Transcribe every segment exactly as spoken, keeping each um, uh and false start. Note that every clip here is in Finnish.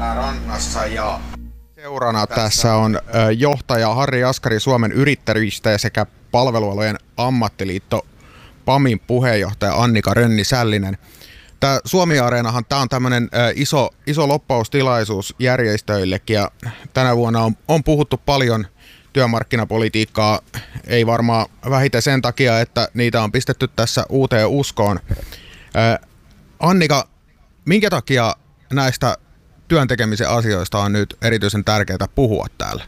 Rannassa ja seurana tässä on johtaja Harri Askari Suomen yrittäjistä sekä palvelualojen ammattiliitto PAMin puheenjohtaja Annika Rönni-Sällinen. Tämä Suomi-areenahan tämä on tämmöinen iso, iso loppaustilaisuus järjestöillekin ja tänä vuonna on, on puhuttu paljon työmarkkinapolitiikkaa, ei varmaan vähiten sen takia, että niitä on pistetty tässä uuteen uskoon. Annika, minkä takia näistä työn tekemisen asioista on nyt erityisen tärkeää puhua täällä?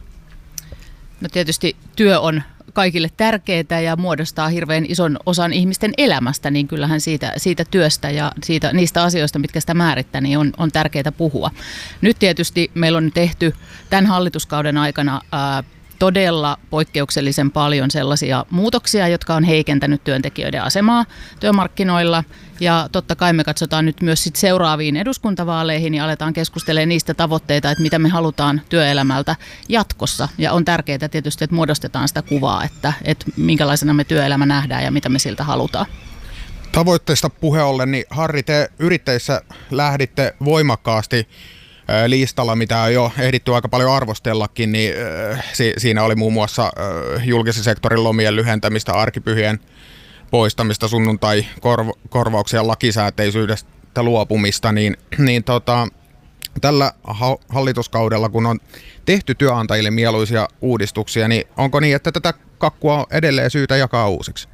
No tietysti työ on kaikille tärkeää ja muodostaa hirveän ison osan ihmisten elämästä, niin kyllähän siitä, siitä työstä ja siitä, niistä asioista, mitkä sitä määrittää, niin on, on tärkeää puhua. Nyt tietysti meillä on tehty tämän hallituskauden aikana ää, todella poikkeuksellisen paljon sellaisia muutoksia, jotka on heikentänyt työntekijöiden asemaa työmarkkinoilla. Ja totta kai me katsotaan nyt myös sit seuraaviin eduskuntavaaleihin ja aletaan keskustelemaan niistä tavoitteita, että mitä me halutaan työelämältä jatkossa. Ja on tärkeää tietysti, että muodostetaan sitä kuvaa, että, että minkälaisena me työelämä nähdään ja mitä me siltä halutaan. Tavoitteista puhe ollen, niin Harri, te yrittäjissä lähditte voimakkaasti listalla, mitä on jo ehditty aika paljon arvostellakin, niin siinä oli muun muassa julkisen sektorin lomien lyhentämistä, arkipyhien poistamista, sunnuntai-korvauksia, lakisääteisyydestä luopumista, niin, niin tota, tällä hallituskaudella, kun on tehty työnantajille mieluisia uudistuksia, niin onko niin, että tätä kakkua on edelleen syytä jakaa uusiksi?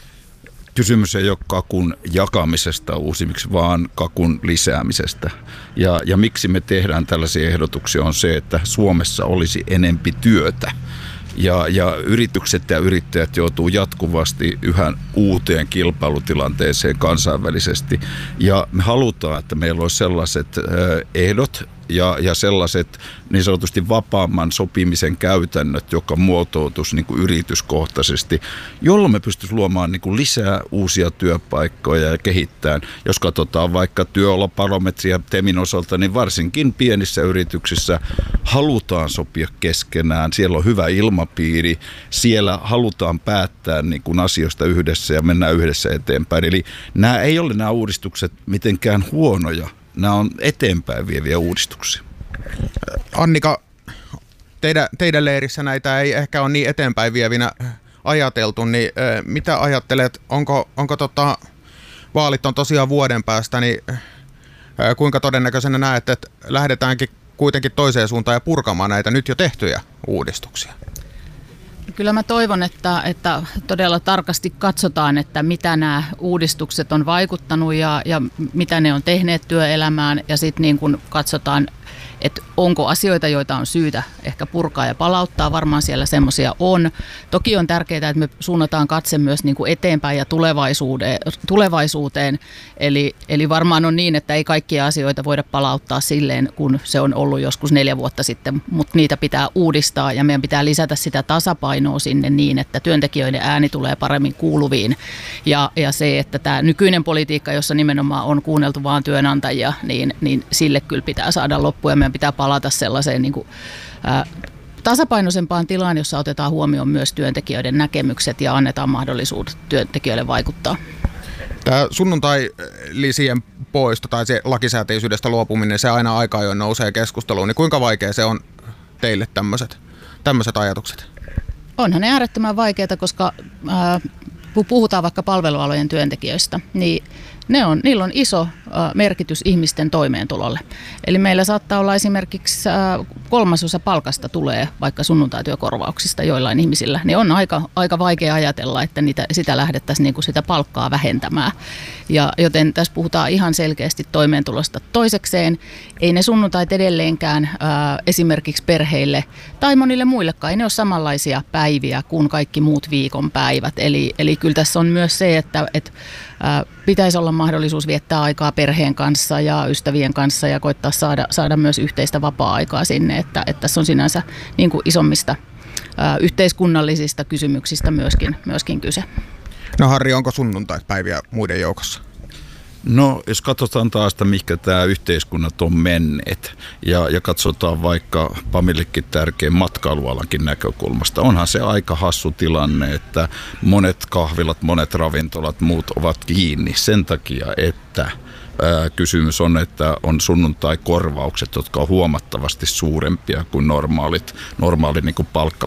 Kysymys ei ole kakun jakamisesta uusimiksi, vaan kakun lisäämisestä. Ja, ja miksi me tehdään tällaisia ehdotuksia on se, että Suomessa olisi enempi työtä. Ja, ja yritykset ja yrittäjät joutuu jatkuvasti yhä uuteen kilpailutilanteeseen kansainvälisesti. Ja me halutaan, että meillä olisi sellaiset ehdot ja, ja sellaiset niin sanotusti vapaamman sopimisen käytännöt, joka muotoutuisi niin kuin yrityskohtaisesti, jolloin me pystyisimme luomaan niin kuin lisää uusia työpaikkoja ja kehittämään. Jos katsotaan vaikka työolobarometria Temin osalta, niin varsinkin pienissä yrityksissä halutaan sopia keskenään. Siellä on hyvä ilmapiiri, siellä halutaan päättää niin kuin asioista yhdessä ja mennään yhdessä eteenpäin. Eli nämä ei ole nämä uudistukset mitenkään huonoja. Nämä on eteenpäin vieviä uudistuksia. Annika, teidän, teidän leirissä näitä ei ehkä ole niin eteenpäin vievinä ajateltu, niin mitä ajattelet, onko, onko tota, vaalit on tosiaan vuoden päästä, niin kuinka todennäköisenä näet, että lähdetäänkin kuitenkin toiseen suuntaan ja purkamaan näitä nyt jo tehtyjä uudistuksia? Kyllä mä toivon, että, että todella tarkasti katsotaan, että mitä nämä uudistukset on vaikuttanut ja, ja mitä ne on tehneet työelämään ja sitten niin kun katsotaan, että onko asioita, joita on syytä ehkä purkaa ja palauttaa. Varmaan siellä semmoisia on. Toki on tärkeää, että me suunnataan katse myös niin kuin eteenpäin ja tulevaisuuteen. tulevaisuuteen. Eli, eli varmaan on niin, että ei kaikkia asioita voida palauttaa silleen, kun se on ollut joskus neljä vuotta sitten, mutta niitä pitää uudistaa ja meidän pitää lisätä sitä tasapainoa sinne niin, että työntekijöiden ääni tulee paremmin kuuluviin. Ja, ja se, että tämä nykyinen politiikka, jossa nimenomaan on kuunneltu vaan työnantajia, niin, niin sille kyllä pitää saada loppuun ja meidän pitää palata sellaiseen niin kuin, ää, tasapainoisempaan tilaan, jossa otetaan huomioon myös työntekijöiden näkemykset ja annetaan mahdollisuudet työntekijöille vaikuttaa. Tämä sunnuntai-lisien poisto tai se lakisääteisyydestä luopuminen, se aina aika ajoin nousee keskusteluun, niin kuinka vaikea se on teille tämmöiset, tämmöiset ajatukset? Onhan ne äärettömän vaikeita, koska ää, kun puhutaan vaikka palvelualojen työntekijöistä, niin ne on, niillä on iso ä, merkitys ihmisten toimeentulolle. Eli meillä saattaa olla esimerkiksi ä, kolmasosa palkasta tulee vaikka sunnuntaityökorvauksista joillain ihmisillä. Niin on aika, aika vaikea ajatella, että niitä, sitä lähdettäisiin niin kuin sitä palkkaa vähentämään. Ja, joten tässä puhutaan ihan selkeästi toimeentulosta. Toisekseen ei ne sunnuntait edelleenkään ä, esimerkiksi perheille tai monille muillekaan, ei ne ole samanlaisia päiviä kuin kaikki muut viikonpäivät. Eli, eli kyllä tässä on myös se, että et, ä, pitäisi olla mahdollisuus viettää aikaa perheen kanssa ja ystävien kanssa ja koittaa saada, saada myös yhteistä vapaa-aikaa sinne, että, että tässä on sinänsä niin kuin isommista ä, yhteiskunnallisista kysymyksistä myöskin, myöskin kyse. No Harri, onko sunnuntaipäiviä muiden joukossa? No, jos katsotaan taas, että mihinkä tämä yhteiskunnat on menneet ja, ja katsotaan vaikka PAMillekin tärkeän matkailualankin näkökulmasta, onhan se aika hassu tilanne, että monet kahvilat, monet ravintolat, muut ovat kiinni sen takia, että ää, kysymys on, että on sunnuntai-korvaukset, jotka on huomattavasti suurempia kuin normaalit, normaali niin kuin palkka,